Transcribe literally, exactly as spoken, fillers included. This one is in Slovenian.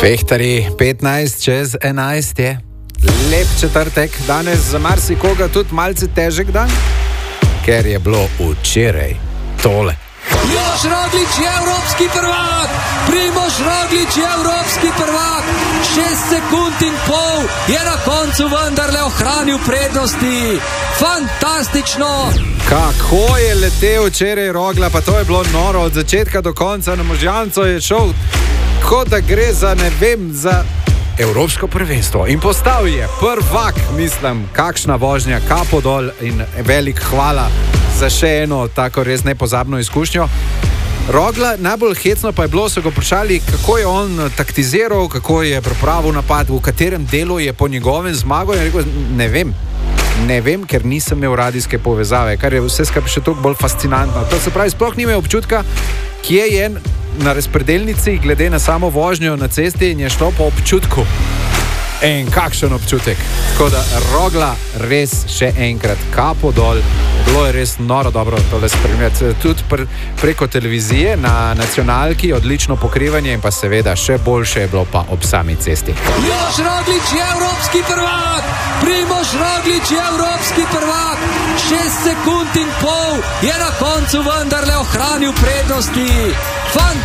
Fehtari, petnajst čez enajst je. Lep četrtek, danes za marsikoga tudi malce težek dan, ker je bilo včeraj tole. Primož Roglič je evropski prvak! Primož Roglič je evropski prvak! Šest sekund in pol je na koncu vendarle ohranil prednosti. Fantastično! Kako je letel včeraj Rogla, pa to je bilo noro od začetka do konca. Na Možganco je šel, kot da gre za, ne vem, za evropsko prvenstvo. In postal je prvak, mislim, kakšna vožnja, kapo dol in velik hvala za še eno tako res nepozabno izkušnjo. Rogla, najbolj hecno pa je bilo, so ga vprašali, kako je on taktiziral, kako je pripravil napad, v katerem delu je po njegovem zmago, in rekel, ne vem, ne vem, ker nisem imel radijske povezave, kar je vse skupaj še toliko bolj fascinantno. To se pravi, sploh ni imel občutka, kje je na razpredelnici, glede na samo vožnjo na cesti, in je šlo po občutku. En kakšen občutek. Tako da Rogla res še enkrat kapo dol. Bilo je res noro dobro tole spremljati. Tudi pre, preko televizije na nacionalki, odlično pokrivanje in pa seveda še boljše je bilo pa ob sami cesti. Primož Roglič je evropski prvak! Primož Roglič je evropski prvak! Šest sekund in pol je na koncu vendarle ohranil prednosti. Fantastično!